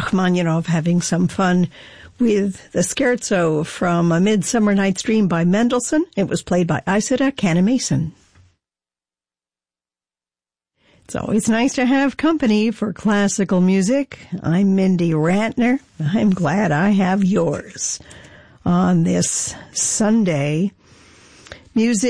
Rachmaninoff having some fun with the scherzo from A Midsummer Night's Dream by Mendelssohn. It was played by Isida Canna-Mason. It's always nice to have company for classical music. I'm Mindy Rantner. I'm glad I have yours on this Sunday. Music